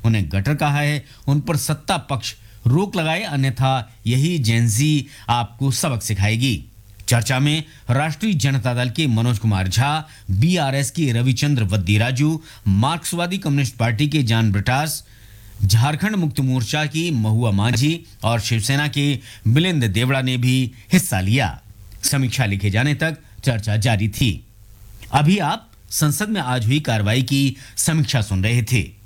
उन्हें गटर कहा है, उन पर सत्ता पक्ष रोक लगाए, अन्यथा यही जेनजी आपको सबक सिखाएगी। चर्चा में राष्ट्रीय जनता दल के मनोज कुमार झा, बीआरएस के रविचंद्र वद्दीराजू, मार्क्सवादी कम्युनिस्ट पार्टी के जान ब्रिटास, झारखंड मुक्ति मोर्चा की महुआ मांझी और शिवसेना के मिलिंद देवड़ा ने भी हिस्सा लिया। समीक्षा लिखे जाने तक चर्चा जारी थी। अभी आप संसद में आज हुई कार्रवाई की समीक्षा सुन रहे थे।